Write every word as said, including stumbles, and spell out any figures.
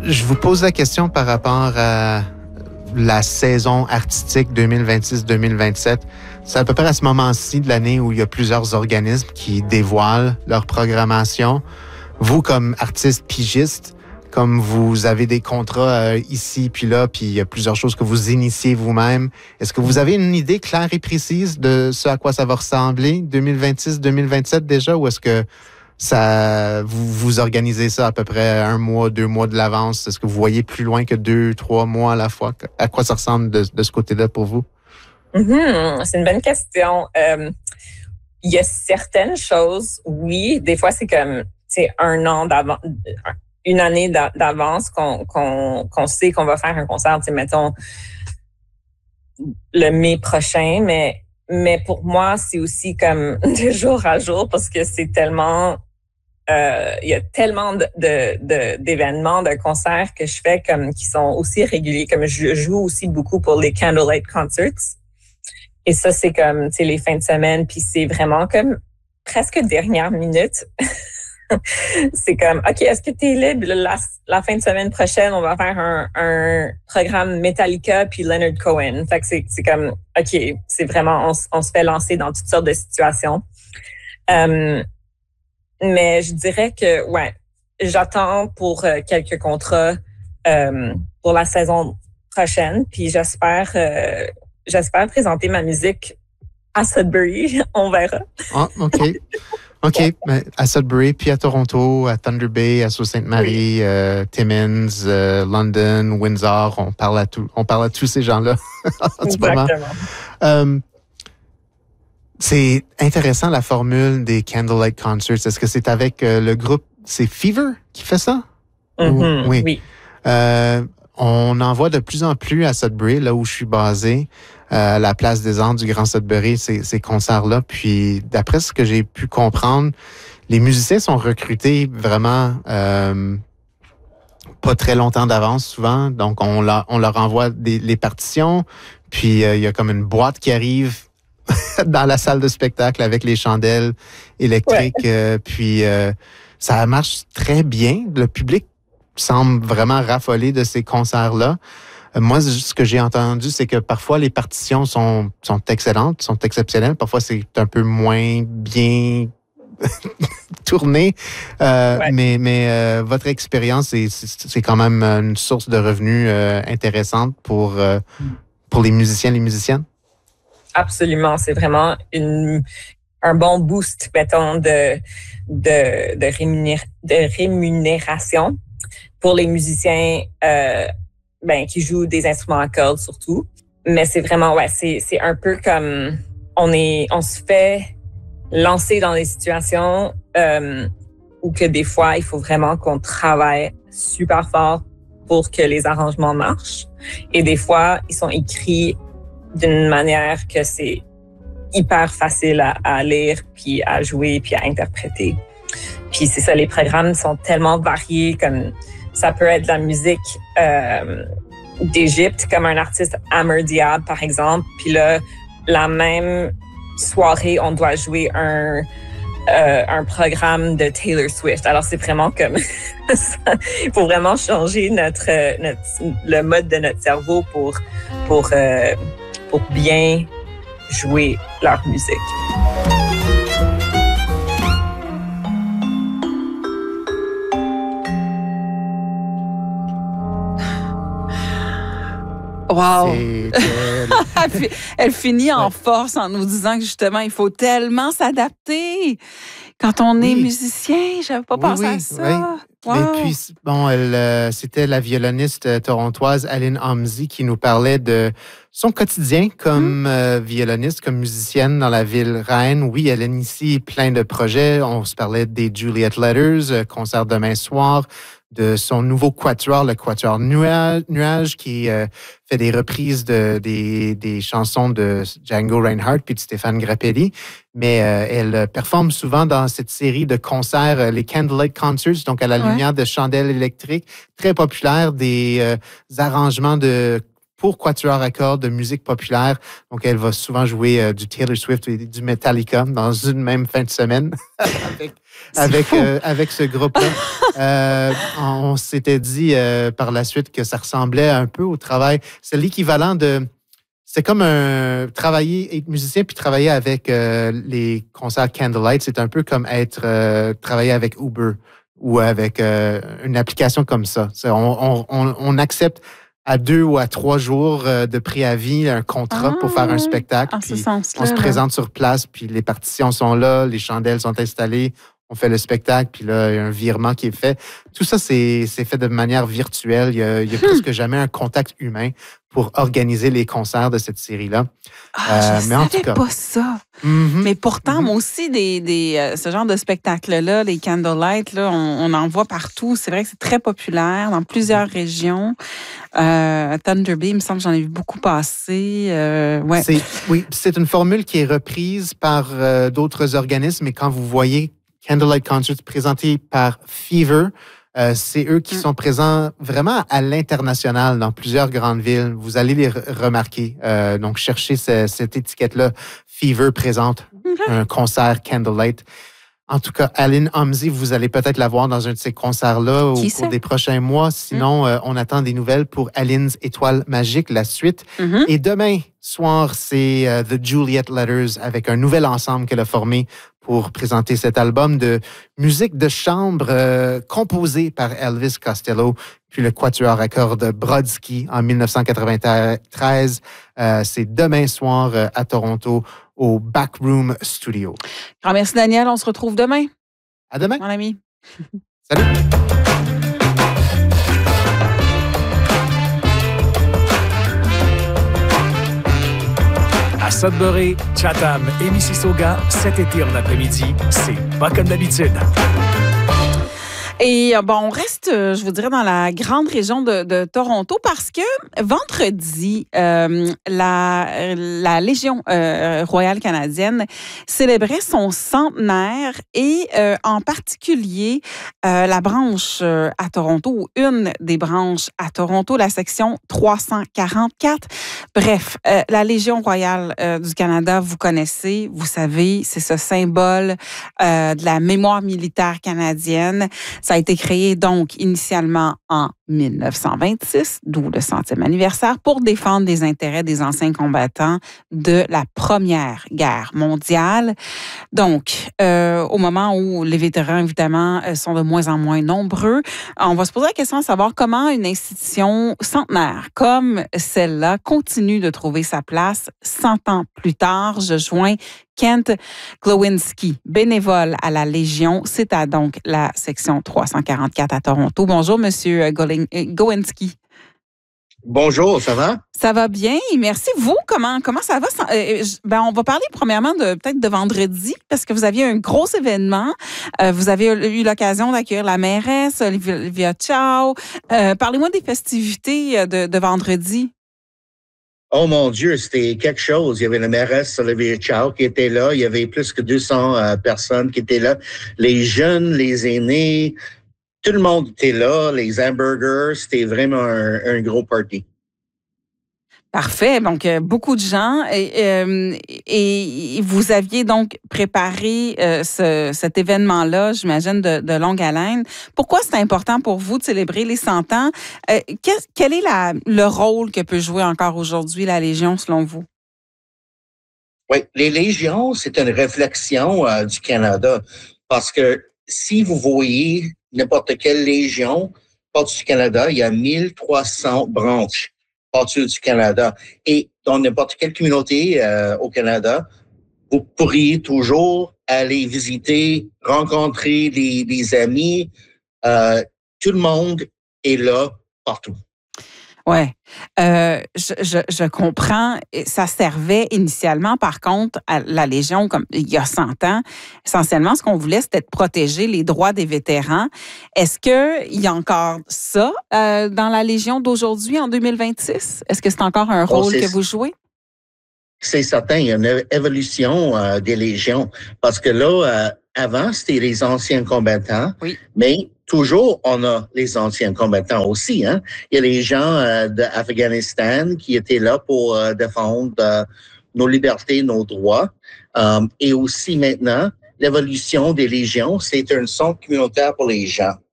je vous pose la question par rapport à la saison artistique deux mille vingt-six deux mille vingt-sept. C'est à peu près à ce moment-ci de l'année où il y a plusieurs organismes qui dévoilent leur programmation. Vous, comme artiste pigiste, comme vous avez des contrats euh, ici puis là, puis il y a plusieurs choses que vous initiez vous-même, est-ce que vous avez une idée claire et précise de ce à quoi ça va ressembler deux mille vingt-six deux mille vingt-sept déjà, ou est-ce que ça vous, vous organisez ça à peu près un mois, deux mois de l'avance? Est-ce que vous voyez plus loin que deux, trois mois à la fois? À quoi ça ressemble de, de ce côté-là pour vous? Mm-hmm. C'est une bonne question. Euh, il y a certaines choses, oui, des fois c'est comme c'est un an d'avance, une année d'avance qu'on, qu'on, qu'on sait qu'on va faire un concert, mettons le mai prochain, mais mais pour moi c'est aussi comme de jour à jour parce que c'est tellement euh, il y a tellement de, de, de d'événements, de concerts que je fais comme qui sont aussi réguliers, comme je joue aussi beaucoup pour les Candlelight Concerts. Et ça, c'est comme, tu sais, les fins de semaine, puis c'est vraiment comme presque dernière minute. C'est comme, OK, est-ce que tu es libre la, la fin de semaine prochaine? On va faire un, un programme Metallica puis Leonard Cohen. Fait que c'est, c'est comme, OK, c'est vraiment, on, on se fait lancer dans toutes sortes de situations. Um, mais je dirais que, ouais, j'attends pour euh, quelques contrats euh, pour la saison prochaine, puis j'espère... Euh, J'espère présenter ma musique à Sudbury. On verra. Ah, OK. OK. Mais à Sudbury, puis à Toronto, à Thunder Bay, à Sault-Sainte-Marie, oui. euh, Timmins, euh, London, Windsor. On parle à, tout, on parle à tous ces gens-là en ce moment. Euh, c'est intéressant, la formule des Candlelight Concerts. Est-ce que c'est avec euh, le groupe, c'est Fever qui fait ça? Mm-hmm, Ou, oui. oui. Euh, on en voit de plus en plus à Sudbury, là où je suis basé, euh, à la place des Arts du Grand Sudbury, ces, ces concerts-là. Puis, d'après ce que j'ai pu comprendre, les musiciens sont recrutés vraiment euh, pas très longtemps d'avance, souvent. Donc, on, la, on leur envoie des, les partitions, puis euh, il y a comme une boîte qui arrive dans la salle de spectacle avec les chandelles électriques. Ouais. Euh, puis, euh, ça marche très bien. Le public semble vraiment raffolé de ces concerts-là. Euh, moi, ce que j'ai entendu, c'est que parfois, les partitions sont, sont excellentes, sont exceptionnelles. Parfois, c'est un peu moins bien tourné. Euh, ouais. Mais, mais euh, votre expérience, c'est, c'est quand même une source de revenus euh, intéressante pour, euh, pour les musiciens et les musiciennes? Absolument. C'est vraiment une... un bon boost, mettons, de, de, de, rémunér- de rémunération pour les musiciens euh, ben, qui jouent des instruments à cordes surtout. Mais c'est vraiment, ouais, c'est, c'est un peu comme on est, on se fait lancer dans des situations euh, où que des fois, il faut vraiment qu'on travaille super fort pour que les arrangements marchent. Et des fois, ils sont écrits d'une manière que c'est hyper facile à, à lire, puis à jouer, puis à interpréter. Puis c'est ça, les programmes sont tellement variés, comme ça peut être de la musique euh, d'Égypte, comme un artiste Amr Diab, par exemple. Puis là, la même soirée, on doit jouer un, euh, un programme de Taylor Swift. Alors c'est vraiment comme... Il faut vraiment changer notre, notre, le mode de notre cerveau pour, pour, euh, pour bien jouer leur musique. Wow! elle, elle finit en force en nous disant que justement, il faut tellement s'adapter. Quand on est oui. musicien, j'avais pas oui, pensé oui, à ça. Oui. Wow. Et puis, bon, elle, euh, c'était la violoniste euh, torontoise Aline Homsey qui nous parlait de son quotidien comme mmh. euh, violoniste, comme musicienne dans la ville reine. Oui, elle initie plein de projets. On se parlait des Juliet Letters, euh, concert demain soir, de son nouveau quatuor, le quatuor Nuage, Nuage qui euh, fait des reprises de, des, des chansons de Django Reinhardt puis de Stéphane Grappelli. Mais euh, elle performe souvent dans cette série de concerts, euh, les Candlelight Concerts, donc à la ouais. lumière de chandelles électriques, très populaire, des euh, arrangements de pour quatuor à cordes de musique populaire. Donc, elle va souvent jouer euh, du Taylor Swift et du Metallica dans une même fin de semaine avec, avec, euh, avec ce groupe-là. euh, on s'était dit euh, par la suite que ça ressemblait un peu au travail. C'est l'équivalent de... C'est comme un travailler, être musicien puis travailler avec euh, les concerts Candlelight. C'est un peu comme être euh, travailler avec Uber ou avec euh, une application comme ça. C'est, on, on, on accepte à deux ou à trois jours de préavis un contrat ah, pour faire un spectacle. En puis ce sens-là, on se présente sur place, puis les partitions sont là, les chandelles sont installées, on fait le spectacle, puis là, il y a un virement qui est fait. Tout ça, c'est, c'est fait de manière virtuelle. Il y a, il y a hmm. presque jamais un contact humain pour organiser les concerts de cette série-là. Ah, euh, je mais en savais tout cas, pas ça. Mm-hmm, mais pourtant, mm-hmm. moi aussi, des, des, euh, ce genre de spectacle-là, les Candlelight, là, on, on en voit partout. C'est vrai que c'est très populaire dans plusieurs mm-hmm. régions. Euh, Thunder Bay, il me semble que j'en ai vu beaucoup passer. Euh, ouais. c'est, oui, c'est une formule qui est reprise par euh, d'autres organismes, mais quand vous voyez Candlelight Concerts présenté par Fever, Euh, c'est eux qui mm. sont présents vraiment à l'international dans plusieurs grandes villes. Vous allez les re- remarquer. Euh, donc, cherchez ce, cette étiquette-là. Fever présente mm-hmm. un concert Candlelight. En tout cas, Aline Homsey, vous allez peut-être la voir dans un de ces concerts-là au cours des prochains mois. Sinon, mm. euh, on attend des nouvelles pour Aline's Étoile Magique, la suite. Mm-hmm. Et demain soir, c'est uh, The Juliet Letters avec un nouvel ensemble qu'elle a formé pour présenter cet album de musique de chambre euh, composé par Elvis Costello, puis le quatuor à cordes Brodsky en dix-neuf cent quatre-vingt-treize. Euh, c'est demain soir euh, à Toronto, au Backroom Studio. Grand merci, Daniel. On se retrouve demain. À demain. Mon ami. Salut. À Sudbury, Chatham et Mississauga, cet été en après-midi, c'est pas comme d'habitude. Et bon, on reste, je vous dirais, dans la grande région de, de Toronto parce que vendredi, euh, la, la Légion euh, royale canadienne célébrait son centenaire et euh, en particulier euh, la branche euh, à Toronto, ou une des branches à Toronto, la section trois cent quarante-quatre. Bref, euh, la Légion royale euh, du Canada, vous connaissez, vous savez, c'est ce symbole euh, de la mémoire militaire canadienne. Ça a été créé donc initialement en dix-neuf cent vingt-six, d'où le centième anniversaire, pour défendre les intérêts des anciens combattants de la Première Guerre mondiale. Donc, euh, au moment où les vétérans, évidemment, sont de moins en moins nombreux, on va se poser la question de savoir comment une institution centenaire comme celle-là continue de trouver sa place cent ans plus tard. Je joins Kent Glowinski, bénévole à la Légion. C'est à donc la section trois cent quarante-quatre à Toronto. Bonjour, Monsieur Glowinski. Bonjour, ça va? Ça va bien, merci. Vous, comment comment ça va? Ben, on va parler premièrement de peut-être de vendredi, parce que vous aviez un gros événement. Euh, vous avez eu l'occasion d'accueillir la mairesse, Olivia Chow. Euh, parlez-moi des festivités de, de vendredi. Oh mon Dieu, c'était quelque chose. Il y avait la mairesse Olivia Chow qui était là. Il y avait plus que deux cents euh, personnes qui étaient là. Les jeunes, les aînés, tout le monde était là. Les hamburgers, c'était vraiment un, un gros party. Parfait. Donc, euh, beaucoup de gens. Et, euh, et vous aviez donc préparé euh, ce, cet événement-là, j'imagine, de, de longue haleine. Pourquoi c'est important pour vous de célébrer les cent ans? Euh, quel, quel est la, le rôle que peut jouer encore aujourd'hui la Légion, selon vous? Oui, les Légions, c'est une réflexion euh, du Canada. Parce que si vous voyez n'importe quelle Légion, partout du Canada, il y a mille trois cents branches partout du Canada. Et dans n'importe quelle communauté euh, au Canada, vous pourriez toujours aller visiter, rencontrer des, des amis. Euh, tout le monde est là partout. Oui, euh, je, je, je comprends. Ça servait initialement, par contre, à la Légion, comme il y a cent ans. Essentiellement, ce qu'on voulait, c'était de protéger les droits des vétérans. Est-ce qu'il y a encore ça euh, dans la Légion d'aujourd'hui, en deux mille vingt-six? Est-ce que c'est encore un rôle oh, que vous jouez? C'est certain, il y a une évolution euh, des Légions. Parce que là, euh, avant, c'était les anciens combattants, oui. mais toujours, on a les anciens combattants aussi. Hein? Il y a les gens euh, d'Afghanistan qui étaient là pour euh, défendre euh, nos libertés, nos droits. Um, et aussi maintenant, l'évolution des légions, c'est un centre communautaire pour les gens.